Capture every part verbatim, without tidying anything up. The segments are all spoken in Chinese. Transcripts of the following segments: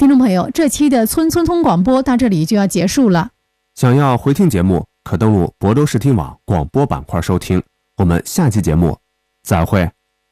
听众朋友，这期的村村通广播到这里就要结束了。 想要回听节目，可登录亳州视听网广播板块收听。我们下期节目再会。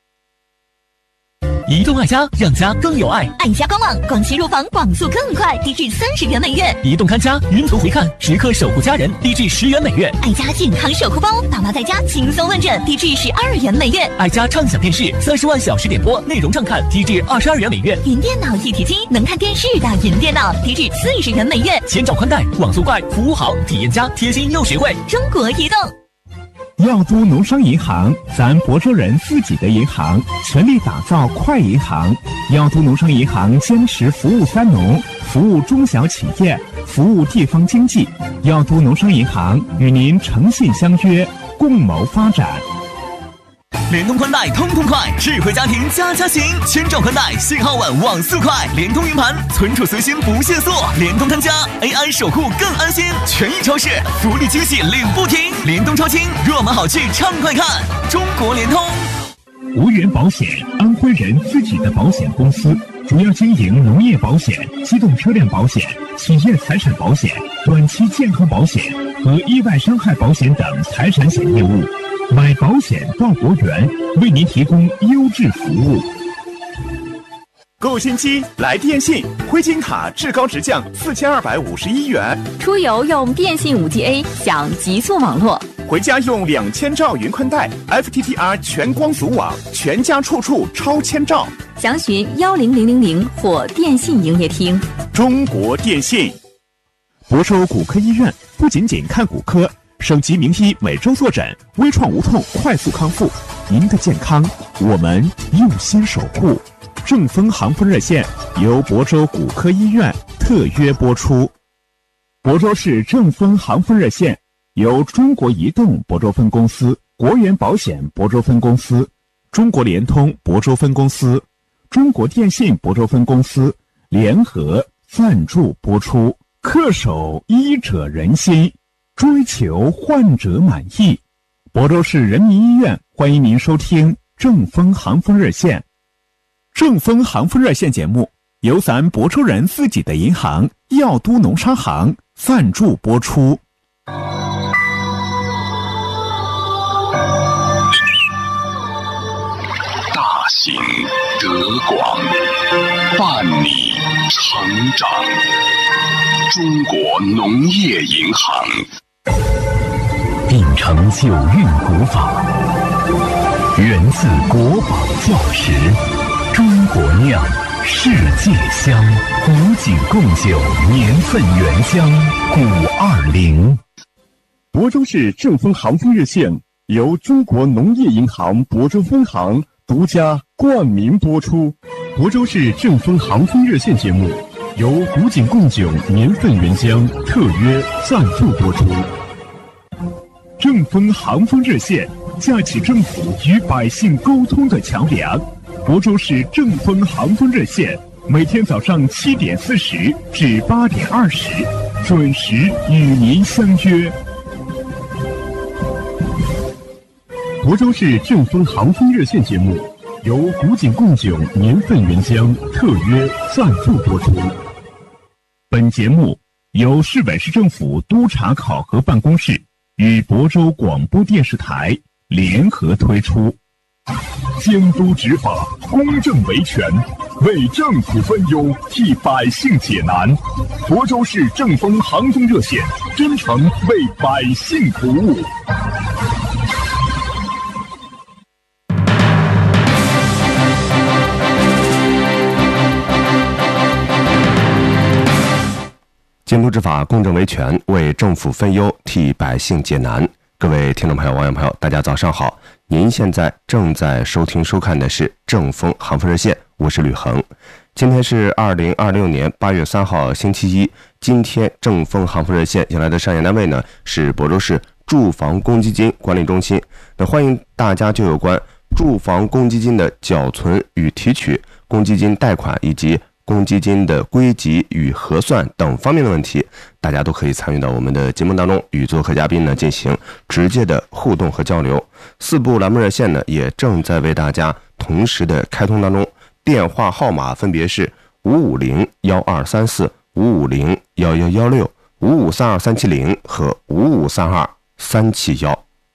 移动爱家，让家更有爱。 爱家官网广西入房网速更快，低至三十元每月。 移动看家，云图回看，时刻守护家人，低至十元每月。 爱家健康守护包，爸妈在家轻松问诊，低至十二元每月。 爱家畅享电视，三十万小时点播，内容畅看，低至二十二元每月。 云电脑一体机，能看电视的云电脑，低至四十元每月。 千兆宽带，网速快，服务好，体验佳，贴心又实惠。 中国移动。 耀都农商银行，咱亳州人自己的银行，全力打造快银行。耀都农商银行坚持服务三农，服务中小企业，服务地方经济。耀都农商银行与您诚信相约，共谋发展。 联通宽带通通快，智慧家庭家家行。千兆宽带，信号稳，网速快。联通云盘，存储随心不限速。联通看家 ，A I 守护更安心。权益超市，福利惊喜领不停。联通超轻，若买好剧畅快看。中国联通。 无源保险，安徽人自己的保险公司，主要经营农业保险、机动车辆保险、企业财产保险、短期健康保险和意外伤害保险等财产险业务。买保险到国源，为您提供优质服务。 购新机来电信，灰金卡至高直降四千二百五十一元。 出游用电信 五 G A 享极速网络， 回家用两千兆云宽带 F T T R 全光阻网，全家处处超千兆。 详询幺零零零零或电信营业厅。 中国电信。 亳州骨科医院不仅仅看骨科，省级名医每周坐诊，微创无痛快速康复。您的健康，我们用心守护。正风航风热线由亳州骨科医院特约播出。亳州市正风航风热线由中国移动亳州分公司、国源保险亳州分公司、中国联通亳州分公司、中国电信亳州分公司联合赞助播出。恪守医者仁心，追求患者满意。亳州市人民医院欢迎您收听正风航风热线。正风航风热线节目由咱亳州人自己的银行耀都农商行赞助播出。 大行德广，伴你成长。中国农业银行秉承九韵古法，源自国宝教识，中国酿，世界香，古井贡酒，年份原香，古二零。 亳州市正风航风热线由中国农业银行亳州分行独家冠名播出。亳州市正风航风热线节目由古井贡酒年份原香特约赞助播出。正风航风热线架起政府与百姓沟通的桥梁。亳州市正风航风热线每天早上七点四十至八点二十准时与您相约。亳州市正风航风热线节目由古井贡酒年份原香特约赞助播出。本节目由市委市政府督察考核办公室与亳州广播电视台联合推出。监督执法，公正维权，为政府分忧，替百姓解难。亳州市正风航风热线真诚为百姓服务。 监督执法，公正维权，为政府分忧，替百姓解难。各位听众朋友、网友朋友，大家早上好！您现在正在收听收看的是正风航风热线，我是吕恒。今天是二零二六年八月三号，星期一。今天正风航风热线迎来的上演单位呢是亳州市住房公积金管理中心。那欢迎大家就有关住房公积金的缴存与提取、公积金贷款以及公积金的归集与核算等方面的问题，大家都可以参与到我们的节目当中，与做客嘉宾呢进行直接的互动和交流。四部栏目热线呢也正在为大家同时的开通当中，电话号码分别是五五零幺二三四、五五零幺幺幺六、五五三二三七零和五五三二三七幺。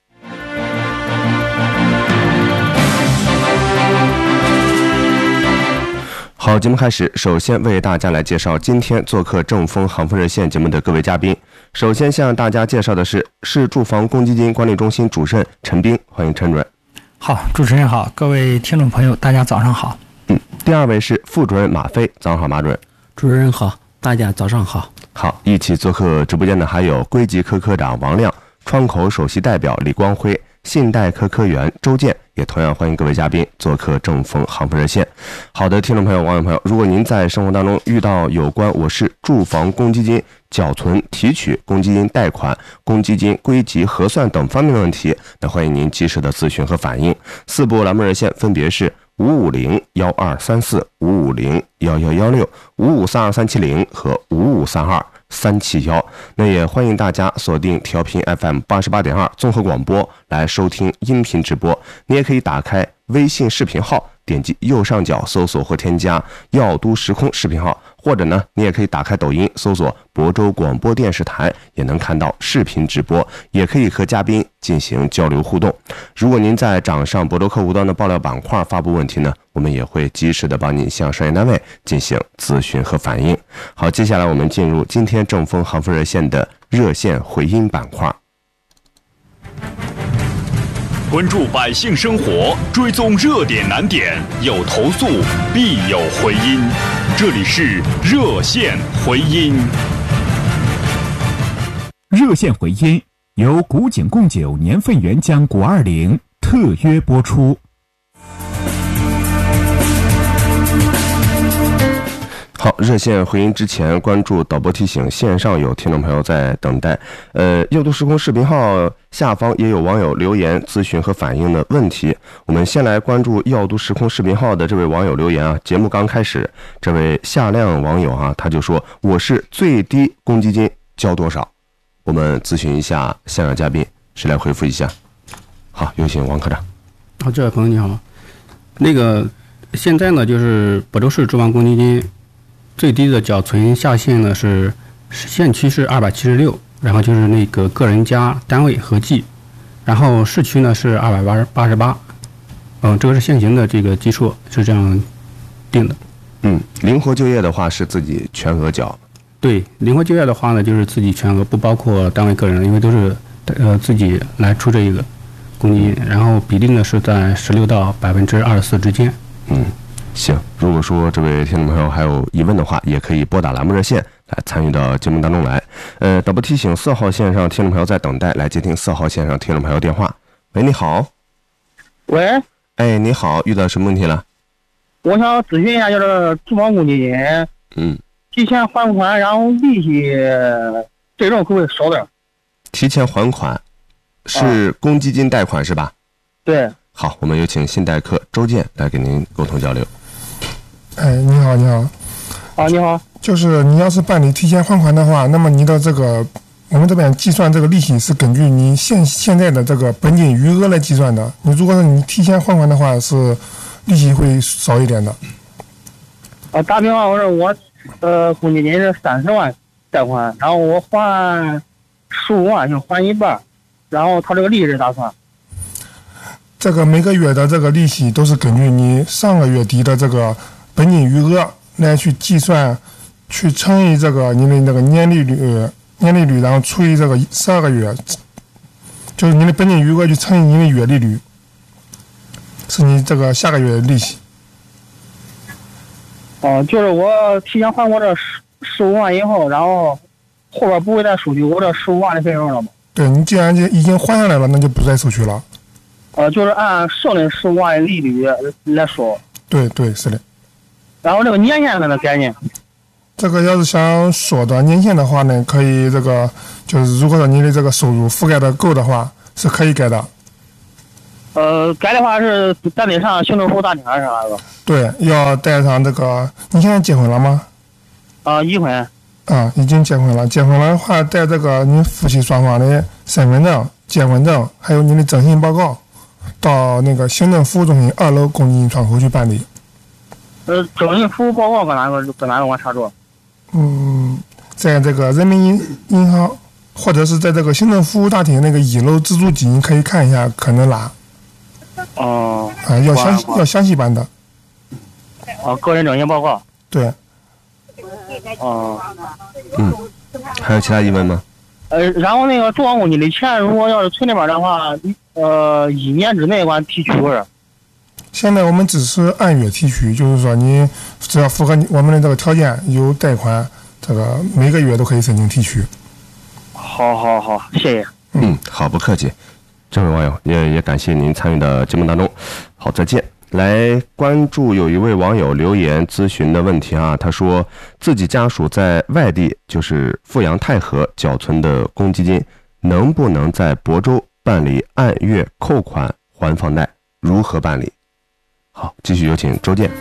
好，节目开始。首先为大家来介绍今天做客正风航风热线节目的各位嘉宾。首先向大家介绍的是市住房公积金管理中心主任陈斌，欢迎陈主任。 好，主持人好，各位听众朋友，大家早上好。 嗯，第二位是副主任马飞，早上好，马主任。 主持人好，大家早上好。 好，一起做客直播间的还有归集科科长王亮、窗口首席代表李光辉、信贷科科员周健，也同样欢迎各位嘉宾做客正风航风热线。好的，听众朋友、网友朋友，如果您在生活当中遇到有关我市住房公积金缴存、提取、公积金贷款、公积金归集核算等方面的问题，那欢迎您及时的咨询和反映。四部栏目热线分别是五五零幺二三四、五五零幺幺幺六、五五三二三七零和五五三二三七幺。那也欢迎大家锁定调频 F M 八十八点二综合广播来收听音频直播。你也可以打开微信视频号，点击右上角搜索或添加药都时空视频号，或者呢，你也可以打开抖音搜索亳州广播电视台，也能看到视频直播，也可以和嘉宾进行交流互动。如果您在掌上亳州客户端的爆料板块发布问题呢，我们也会及时的帮您向商业单位进行咨询和反映。好，接下来我们进入今天正风航风热线的热线回音板块。 关注百姓生活，追踪热点难点，有投诉必有回音。这里是热线回音。 热线回音由古井贡酒年份原浆果二零特约播出。 好，热线回音之前关注导播提醒，线上有听众朋友在等待。呃，药都时空视频号下方也有网友留言咨询和反映的问题。我们先来关注药都时空视频号的这位网友留言啊。节目刚开始，这位夏亮网友啊，他就说我是最低公积金交多少？我们咨询一下现场嘉宾，谁来回复一下？好，有请王科长。 好，这位朋友你好。那个现在呢，就是亳州市住房公积金最低的缴存下限呢是县区是二百七十六，然后就是那个个人加单位合计，然后市区呢是二百八十八，嗯，这个是现行的这个基数是这样定的。 嗯，灵活就业的话是自己全额缴。 对，灵活就业的话呢，就是自己全额，不包括单位个人，因为都是呃自己来出这一个公积金，然后比例呢是在十六到百分之二十四之间。 嗯。行，如果说这位听众朋友还有疑问的话，也可以拨打栏目热线来参与到节目当中来。呃，导播提醒，四号线上听众朋友在等待，来接听四号线上听众朋友电话。喂，你好。 喂。 哎，你好，遇到什么问题了？ 我想咨询一下，就是住房公积金， 嗯， 提前还款，然后利息这种可不可以少点？ 提前还款是公积金贷款是吧？ 对。 好，我们有请信贷科周健来给您沟通交流。 哎，你好，你好。 啊，你好。 就是你要是办理提前还款的话，那么你的这个我们这边计算这个利息是根据你现现在的这个本金余额来计算的。你如果是你提前还款的话，是利息会少一点的。 啊，打比方，我说我呃公积金是三十万贷款，然后我还十五万就还一半，然后他这个利息咋算？ 这个每个月的这个利息都是根据你上个月底的这个本金余额来去计算，去乘以这个你的那个年利率，年利率，然后除以这个十二个月，就是你的本金余额去乘以你的月利率，是你这个下个月的利息。 哦，就是我提前还我这十十五万以后，然后后边不会再收取我这十五万的费用了吗？ 对，你既然已经还下来了，那就不再收取了。 呃，就是按剩的十五万的利率来收。 对对，是的。 然后这个年限的概念， 这个要是想缩短年限的话呢，可以这个就是如果说你的这个收入覆盖的够的话，是可以改的。 呃，改的话是咱得上行政服务大厅是吧？ 对，要带上这个。你现在结婚了吗？ 啊，已婚。 啊，已经结婚了。结婚了的话，带这个你夫妻双方的身份证、结婚证，还有你的征信报告，到那个行政服务中心二楼公积金窗口去办理。 呃，征信服务报告搁哪个搁哪个我查着？ 嗯，在这个人民银银行或者是在这个行政服务大厅那个一楼自助机，你可以看一下，可能拿。 哦。 啊，要详细要详细版的。 啊，个人征信报告。 对。 哦。 嗯，还有其他疑问吗？ 呃，然后那个住房公积的钱，如果要是存那边的话，呃，一年之内管提取多少？ 现在我们只是按月提取，就是说你只要符合我们的这个条件，有贷款，这个每个月都可以申请提取。 好好好，谢谢。 嗯，好，不客气。这位网友也也感谢您参与到节目当中。好，再见。来关注有一位网友留言咨询的问题啊，他说自己家属在外地，就是阜阳太和缴存的公积金，能不能在亳州办理按月扣款还房贷？如何办理？好，继续有请周建。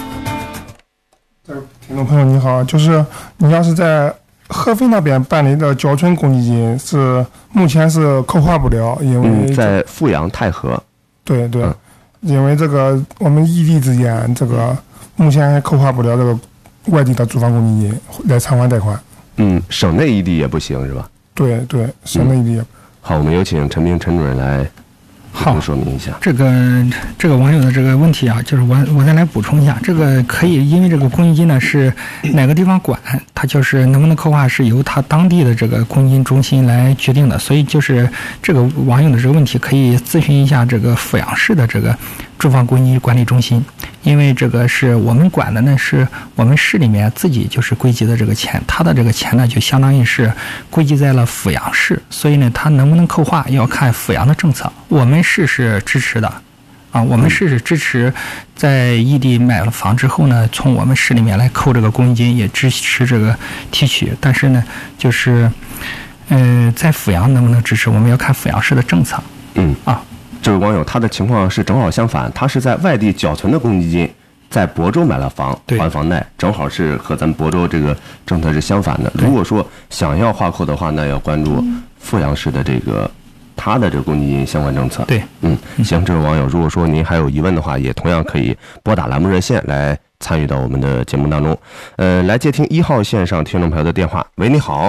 听众朋友你好，就是你要是在合肥那边办理的缴存公积金，是目前是扣划不了，因为、 嗯、在阜阳太和。 对对。嗯，因为这个我们异地之间，这个目前还扣划不了这个外地的住房公积金来偿还贷款。 嗯，省内异地也不行是吧？ 对对，省内异地也、 嗯。好，我们有请陈斌陈主任来好说明一下。 这个这个网友的这个问题啊，就是我我再来补充一下，这个可以，因为这个公积金呢是哪个地方管，它就是能不能扣划是由他当地的这个公积金中心来决定的，所以就是这个网友的这个问题可以咨询一下这个阜阳市的这个住房公积金管理中心，因为这个是我们管的呢，是我们市里面自己就是归集的这个钱，他的这个钱呢就相当于是归集在了阜阳市，所以呢他能不能扣划要看阜阳的政策，我们市是支持的啊，我们市是支持在异地买了房之后呢，从我们市里面来扣这个公积金，也支持这个提取，但是呢就是嗯、呃，在阜阳能不能支持，我们要看阜阳市的政策。 嗯啊。 这位网友他的情况是正好相反，他是在外地缴存的公积金，在亳州买了房还房贷，正好是和咱们亳州这个政策是相反的。如果说想要划扣的话，那要关注阜阳市的这个他的这个公积金相关政策。 对， 嗯，行，这位网友，如果说您还有疑问的话，也同样可以拨打栏目热线来参与到我们的节目当中。呃，来接听一号线上听众朋友的电话。喂，你好。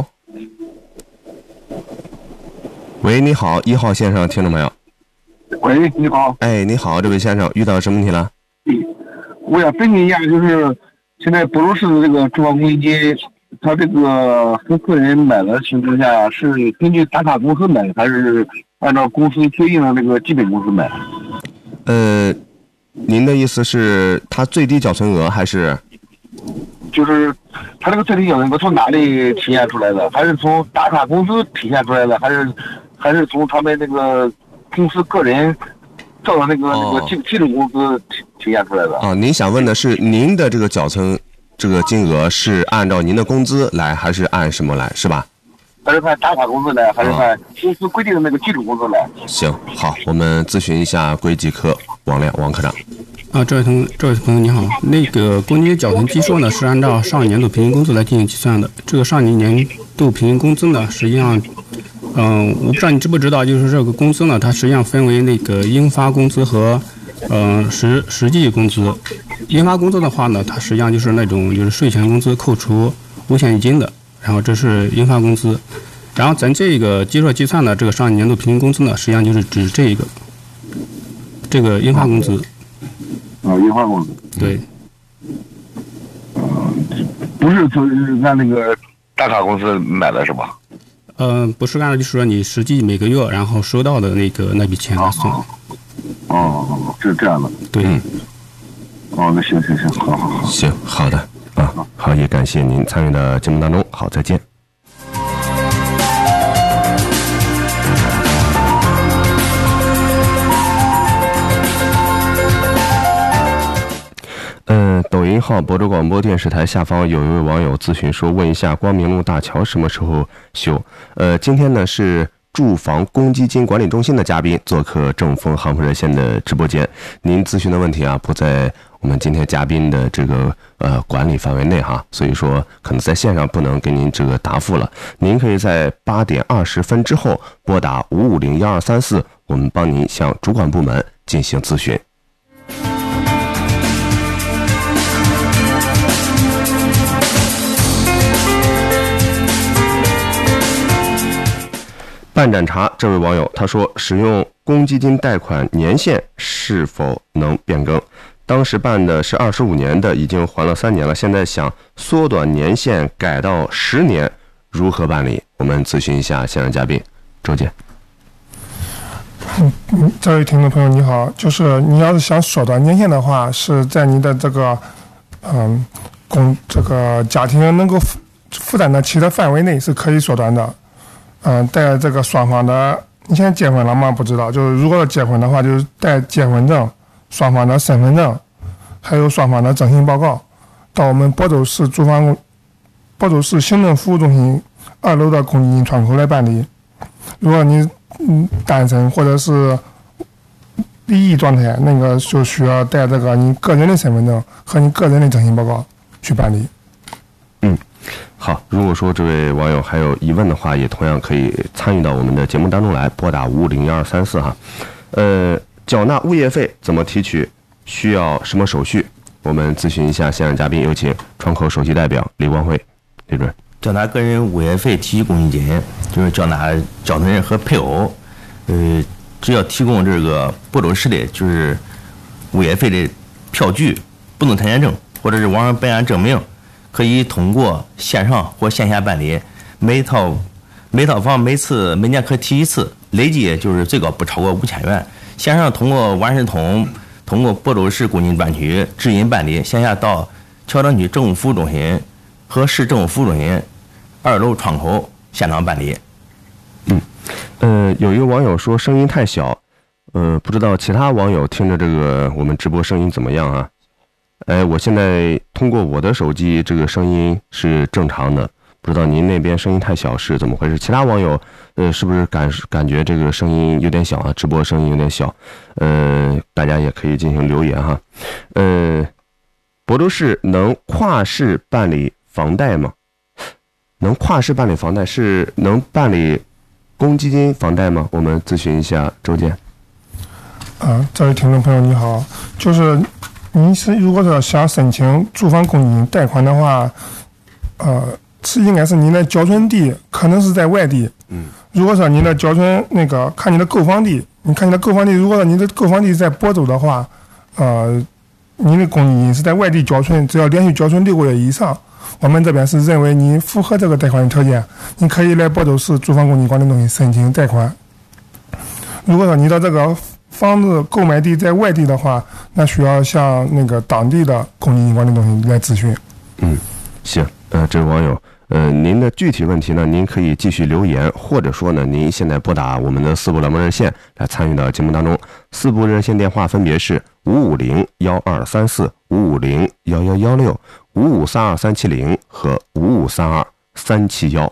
喂，你好，一号线上听众朋友。 喂，你好。 哎，你好，这位先生，遇到什么问题了？ 我想分析一下，就是现在亳州市的这个住房公积金，他这个和个人买的情况下，是根据打卡公司买，还是按照公司规定的那个基本工资买？ 呃，您的意思是他最低缴存额还是？ 就是他这个最低缴存额从哪里体现出来的？还是从打卡公司体现出来的？还是还是从他们那个公司个人照的那个、哦、那个基基础工资体体现出来的？ 啊，您想问的是您的这个缴存这个金额是按照您的工资来，还是按什么来，是吧？ 还是按打卡工资来，还是按公司规定的那个基础工资来？ 行，好，我们咨询一下归集科王亮王科长。 啊，这位同这位朋友你好，那个公积金缴存基数呢是按照上一年度平均工资来进行计算的。这个上一年度平均工资呢，实际上，嗯、呃，我不知道你知不知道，就是这个工资呢，它实际上分为那个应发工资和，嗯、呃，实实际工资。应发工资的话呢，它实际上就是那种就是税前工资扣除五险一金的，然后这是应发工资。然后咱这个基数计算呢，这个上一年度平均工资呢，实际上就是指这个这个应发工资。 啊，应发工资。 对。 嗯、呃，不是从按那个打卡公司买的是吧？ 呃，不是按照就是说你实际每个月然后收到的那个那笔钱来算。 哦，哦，是这样的。 对。 嗯。 哦，那行行行，好好好。 行，好的啊，好，也感谢您参与到节目当中，好，再见。嗯，抖音号亳州广播电视台下方有一位网友咨询说，问一下光明路大桥什么时候修？呃，今天呢是住房公积金管理中心的嘉宾做客正风航风热线的直播间，您咨询的问题啊不在我们今天嘉宾的这个呃管理范围内哈，所以说可能在线上不能给您这个答复了。您可以在八点二十分之后拨打五五零幺二三四，我们帮您向主管部门进行咨询。 半盏茶这位网友他说，使用公积金贷款年限是否能变更？当时办的是二十五年的，已经还了三年了，现在想缩短年限改到十年，如何办理？我们咨询一下现场嘉宾周姐。 嗯嗯，这位听众朋友你好，就是你要是想缩短年限的话，是在你的这个嗯公这个家庭能够负负担得起的范围内是可以缩短的。嗯，带这个双方的，你现在结婚了吗？不知道，就是如果结婚的话，就是带结婚证、双方的身份证，还有双方的征信报告，到我们亳州市住房亳州市行政服务中心二楼的公积金窗口来办理。如果你嗯单身或者是离异状态，那个就需要带这个你个人的身份证和你个人的征信报告去办理。 嗯，好，如果说这位网友还有疑问的话，也同样可以参与到我们的节目当中来，拨打五五零幺二三四哈。呃，缴纳物业费怎么提取？需要什么手续？我们咨询一下现场嘉宾，有请窗口首席代表李光辉，李主任。 缴纳个人物业费提取公积金，就是缴纳缴纳人和配偶，呃，只要提供这个亳州市的就是物业费的票据、不动产权证或者是网上备案证明，可以通过线上或线下办理。每套每套房每次每年可提一次，累计就是最高不超过五千元。线上通过万事通，通过亳州市公积金专区直营办理；线下到桥城区政务服务中心和市政务服务中心二楼窗口现场办理。 嗯，呃，有一个网友说声音太小，呃，不知道其他网友听着这个我们直播声音怎么样啊？哎，我现在通过我的手机，这个声音是正常的，不知道您那边声音太小是怎么回事？其他网友，呃，是不是感感觉这个声音有点小啊？直播声音有点小，呃，大家也可以进行留言哈。呃，亳州市能跨市办理房贷吗？能跨市办理房贷是能办理公积金房贷吗？我们咨询一下周建。 啊，这位听众朋友你好，就是您是如果说想申请住房公积金贷款的话，呃，是应该是您的缴存地可能是在外地。 嗯。 如果说您的缴存那个看你的购房地，你看你的购房地，如果说你的购房地在亳州的话，呃，您的公积金是在外地缴存，只要连续缴存六个月以上。我们这边是认为你符合这个贷款条件，你可以来亳州市住房公积金管理中心申请贷款。如果说你的这个房子购买地在外地的话，那需要向那个当地的公积金管理中心来咨询。 嗯，行，呃，这位网友，呃，您的具体问题呢，您可以继续留言，或者说呢，您现在拨打我们的四部栏目热线来参与到节目当中。四部热线电话分别是五五零幺二三四、五五零幺幺幺六、五五三二三七零和五五三二三七幺。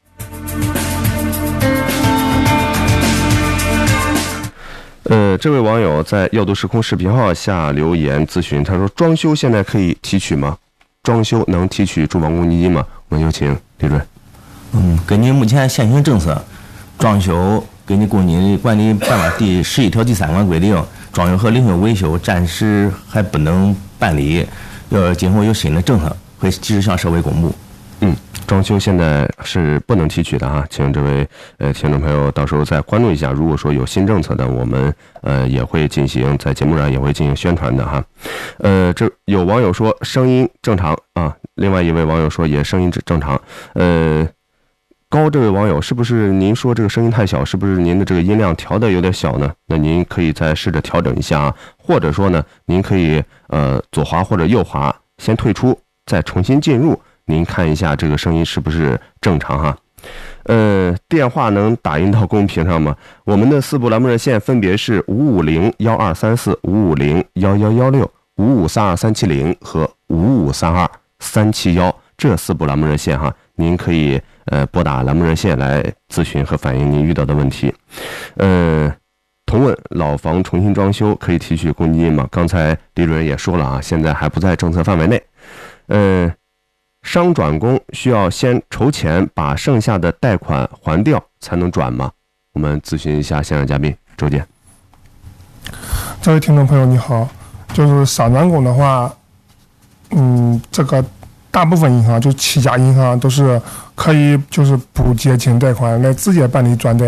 呃，这位网友在耀都时空视频号下留言咨询，他说装修现在可以提取吗？装修能提取住房公积金吗？我们有请李主任。 嗯，根据目前现行政策，装修根据公积金管理办法第十一条第三款规定，装修和零修维修暂时还不能办理，要今后有新的政策会及时向社会公布。 嗯，装修现在是不能提取的哈，请这位呃听众朋友到时候再关注一下。如果说有新政策的，我们呃也会进行在节目上也会进行宣传的哈。呃，这有网友说声音正常啊，另外一位网友说也声音正常。呃，高这位网友是不是您说这个声音太小，是不是您的这个音量调的有点小呢？那您可以再试着调整一下啊，或者说呢，您可以呃左滑或者右滑先退出，再重新进入。您看一下这个声音是不是正常哈？呃，电话能打印到公屏上吗？我们的四部栏目热线分别是五五零幺二三四、五五零幺幺幺六、五五三二三七零和五五三二三七幺，这四部栏目热线哈，您可以呃拨打栏目热线来咨询和反映您遇到的问题。呃，同问老房重新装修可以提取公积金吗？刚才李主任也说了啊，现在还不在政策范围内。呃。商转工需要先筹钱把剩下的贷款还掉才能转吗？我们咨询一下现场嘉宾周建。 这位听众朋友你好，就是商转工的话，嗯，这个大部分银行就七家银行都是可以就是不结清贷款来直接办理转贷，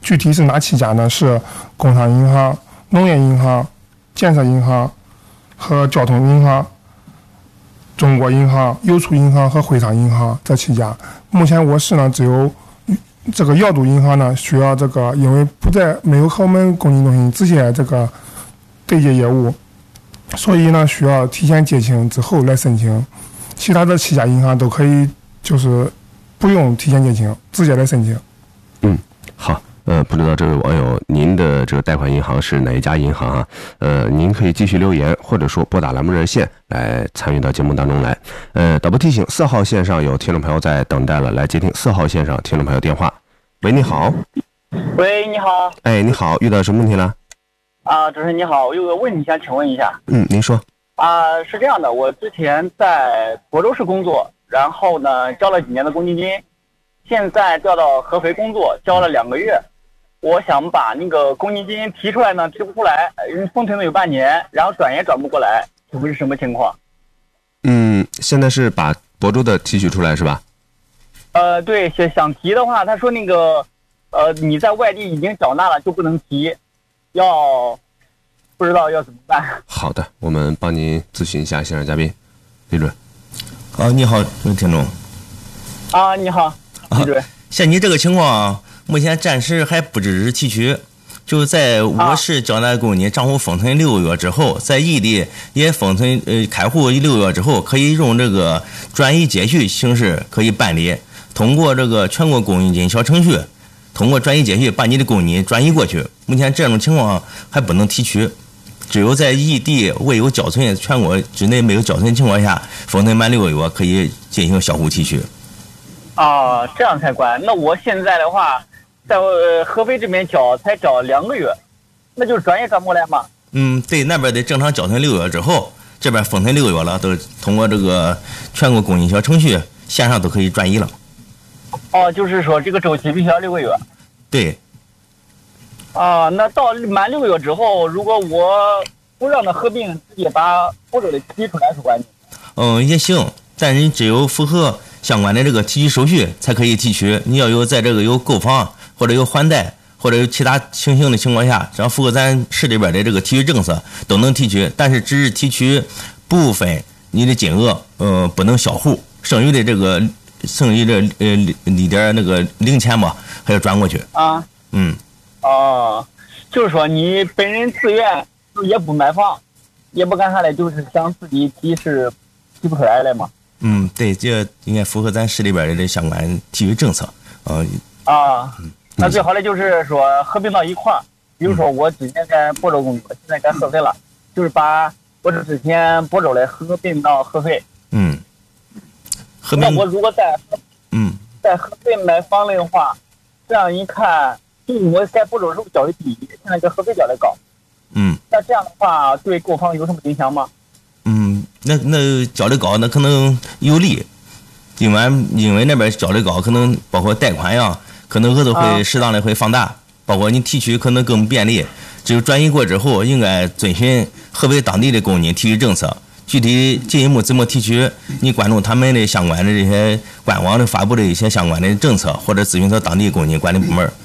具体是哪七家呢？是工商银行、农业银行、建设银行和交通银行、中国银行、邮储银行和汇商银行这七家。目前我市呢只有这个耀都银行呢需要这个，因为不在没有和我们公积金中心直接这个对接业务，所以呢需要提前结清之后来申请。其他的七家银行都可以，就是不用提前结清，直接来申请。 嗯，好。呃，不知道这位网友您的这个贷款银行是哪一家银行啊？呃，您可以继续留言，或者说拨打栏目热线来参与到节目当中来。呃，导播提醒，四号线上有听众朋友在等待了，来接听四号线上听众朋友电话。喂，你好。 喂，你好。 哎，你好，遇到什么问题了？ 啊，主持人你好，我有个问题想请问一下。 嗯，您说。 啊，是这样的，我之前在亳州市工作，然后呢交了几年的公积金，现在调到合肥工作，交了两个月。我想把那个公积金提出来呢，提不出来，因为封存了有半年，然后转也转不过来，这会是什么情况？ 嗯，现在是把亳州的提取出来是吧？ 呃，对，想想提的话，他说那个，呃，你在外地已经缴纳了就不能提，要不知道要怎么办。 好的，我们帮您咨询一下现场嘉宾李主任。 啊，你好，这位听众。 啊，你好，李主任。 像你这个情况，目前暂时还不支持提取，就在我市缴纳公积金账户封存六个月之后，在异地也封存呃开户六个月之后，可以用这个转移接续形式可以办理，通过这个全国公积金小程序，通过转移接续把你的公积金转移过去。目前这种情况还不能提取，只有在异地未有缴存、全国之内没有缴存情况下，封存满六个月可以进行销户提取。 啊，这样才管。那我现在的话，在呃合肥这边缴才缴两个月，那就是转也转不来吗？ 嗯，对，那边得正常缴存六个月之后，这边封存六个月了，都通过这个全国公积金小程序线上都可以转移了。 哦，就是说这个周期必须要六个月。 对。 啊，那到满六个月之后，如果我不让他合并，直接把亳州的提出来是管你？ 嗯，也行，但是你只有符合相关的这个提取手续才可以提取。你要有在这个有购房或者有还贷或者有其他情形的情况下，只要符合咱市里边的这个提取政策都能提取，但是只是提取部分你的金额，呃，不能销户，剩余的这个剩余的呃里点那个零钱吧，还要转过去。 啊， 嗯， 哦，就是说你本人自愿也不买房，也不干啥的，就是想自己提是提不出来了嘛。 嗯，对，这应该符合咱市里边的这相关提取政策。呃、 啊，那最好的就是说合并到一块儿。比如说我之前在亳州工作，现在在合肥了，就是把我这之前亳州的合并到合肥。 嗯。合并。 那我如果在嗯在合肥买房的话，这样一看，就是我在亳州时候交的低，现在在合肥交的高。 嗯。 那这样的话，对购房有什么影响吗？ 嗯，那那交的高，那可能有利，因为因为那边交的高，可能包括贷款呀，可能额度会适当的会放大，啊、包括你提取可能更便利。只有转移过之后，应该遵循合肥当地的公积金提取政策。具体进一步怎么提取，你关注他们的相关的这些官网的发布的一些相关的政策，或者咨询他当地公积金管理部门。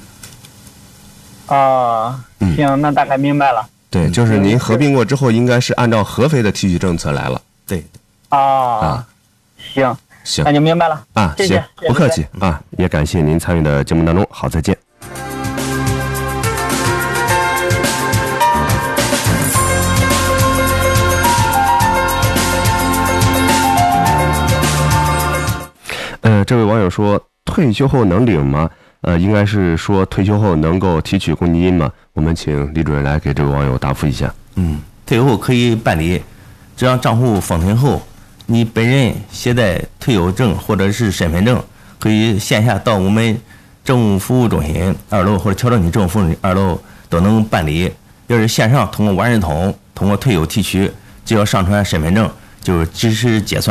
啊，行，那大概明白了。 对，就是您合并过之后，应该是按照合肥的提取政策来了。 对。 啊。 啊。 行。 行。 那就明白了。 啊， 谢谢。 行，不客气啊，也感谢您参与的节目当中。好，再见。呃，这位网友说，退休后能领吗？呃，应该是说退休后能够提取公积金吗？我们请李主任来给这位网友答复一下。 嗯，退休后可以办理，这样账户封存后，你本人携带退休证或者是身份证，可以线下到我们政务服务中心二楼或者桥头区政务服务中心二楼都能办理。要是线上通过万人通，通过退休提取，只要上传身份证，就是及时结算。